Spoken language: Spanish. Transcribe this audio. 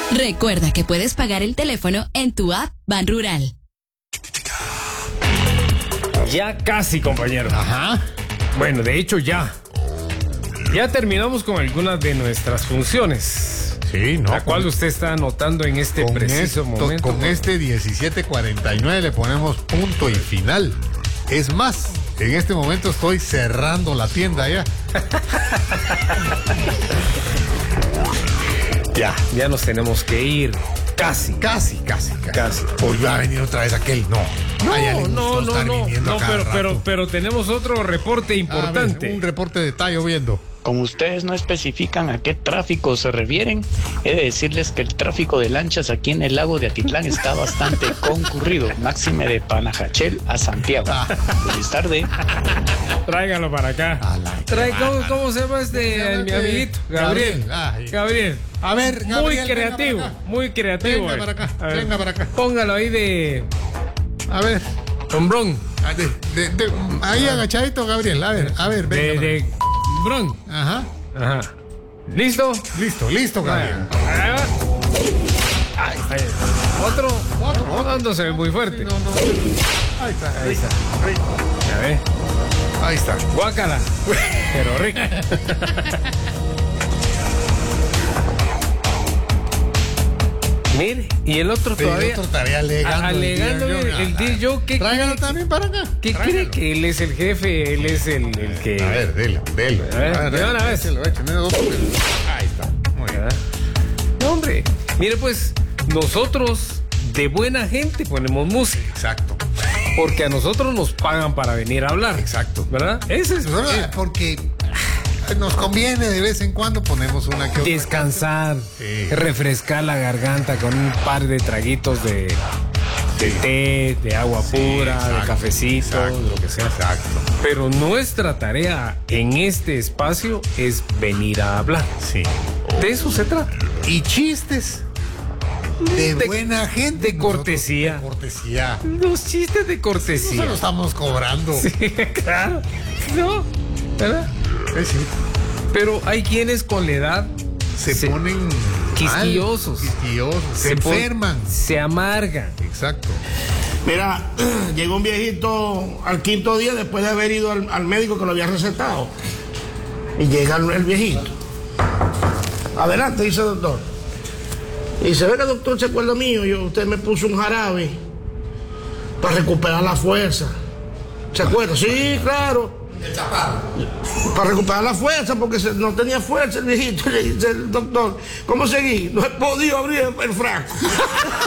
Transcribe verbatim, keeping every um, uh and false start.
Recuerda que puedes pagar el teléfono en tu app Ban Rural. Ya casi, compañero. Ajá. Bueno, de hecho ya. Ya terminamos con algunas de nuestras funciones. Sí, ¿no? La cual con, usted está anotando en este con preciso esto, momento. Con ¿no? este diecisiete cuarenta y nueve le ponemos punto y final. Es más, en este momento estoy cerrando la tienda ya. Ya, ya nos tenemos que ir. Casi. Casi, casi, casi. Casi. Hoy va a venir otra vez aquel. No. No, A ella le no, gustó no, estar no, viniendo no, a cada pero, pero, rato. pero tenemos otro reporte importante. A ver, un reporte de Tayo viendo. Como ustedes no especifican a qué tráfico se refieren, he de decirles que el tráfico de lanchas aquí en el lago de Atitlán está bastante concurrido, máxime de Panajachel a Santiago. Feliz tarde. Tráigalo para acá. Trae, ¿cómo, ¿Cómo se llama este el, mi amiguito? Gabriel. Gabriel. Gabriel. A ver, Gabriel, Muy venga creativo, para acá. muy creativo. Venga eh. para acá, A ver, venga para acá. Póngalo ahí de A ver. hombrón. Ah, de- de- de- ahí agachadito, Gabriel. A ver, a ver, De, venga. de hombrón. Ajá. Ajá. ¿Listo? Listo, listo, Gabriel. Ahí va. Ahí, ahí. Otro. Otro, otro. No se ve muy fuerte. No, no. Ahí está, ahí está. A ver. Ahí está. Guácala. Pero rica. Mire, y el otro Pero todavía. el otro estaría alegando. a- alegando el el, el D J. ¿Qué Tráigalo cree- también para acá. ¿Qué cree Tráigalo. que él es el jefe? Él es el, el que. A ver, dele, dele. A ver, de una vez. échelo, échelo, échelo. Ahí está. Muy bien. ¿Verdad? No, hombre. Mire, pues, nosotros de buena gente ponemos música. Exacto. Porque a nosotros nos pagan para venir a hablar. Exacto. ¿Verdad? Ese es. Nosotros, eh, porque nos conviene de vez en cuando ponemos una que otra. Descansar, Sí. refrescar la garganta con un par de traguitos de, de té, de agua Sí, pura, exacto, de cafecito, exacto, lo que sea. Exacto. Pero nuestra tarea en este espacio es venir a hablar. Sí. De eso se trata. Y chistes. De, De- buena gente. de cortesía. Nosotros, de cortesía. Los chistes de No cortesía. se lo estamos cobrando. Sí, claro. No, ¿verdad? Sí, sí. Pero hay quienes con la edad Se, Se- ponen quisquillosos. mal, quisquillosos. Se, pon- enferman. Se amargan. Exacto. Mira, llegó un viejito al quinto día después de haber ido al, al médico que lo había recetado. Y llega el, el viejito. Adelante, dice el doctor. Y dice, venga, doctor, se acuerda mío, yo, usted me puso un jarabe para recuperar la fuerza. ¿Se acuerda? Sí, claro. Para recuperar la fuerza, porque se- no tenía fuerza el viejito. Le dice el doctor, ¿cómo seguí? No he podido abrir el, el frasco.